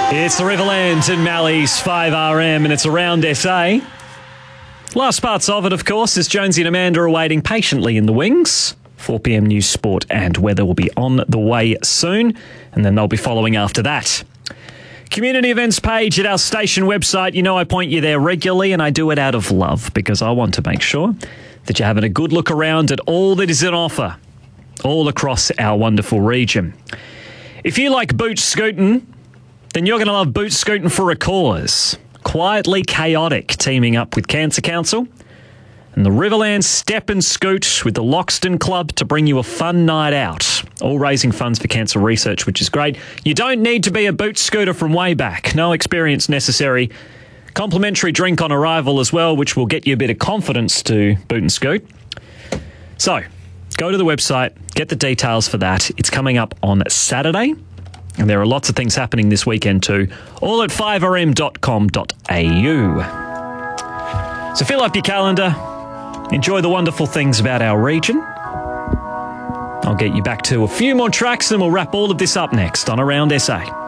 It's the Riverland and Mally's 5RM and it's around SA. Last parts of it, of course, is Jonesy and Amanda are waiting patiently in the wings. 4pm news, sport and weather will be on the way soon, and then they'll be following after that. Community events page at our station website. You know I point you there regularly, and I do it out of love because I want to make sure that you're having a good look around at all that is on offer all across our wonderful region. If you like boot scooting, then you're going to love Boot Scooting for a Cause. Quietly Chaotic teaming up with Cancer Council and the Riverland Step and Scoot with the Loxton Club to bring you a fun night out. All raising funds for cancer research, which is great. You don't need to be a boot scooter from way back. No experience necessary. Complimentary drink on arrival as well, which will get you a bit of confidence to boot and scoot. So, go to the website, get the details for that. It's coming up on Saturday. And there are lots of things happening this weekend too, all at 5rm.com.au. So fill up your calendar, enjoy the wonderful things about our region. I'll get you back to a few more tracks and we'll wrap all of this up next on Around SA.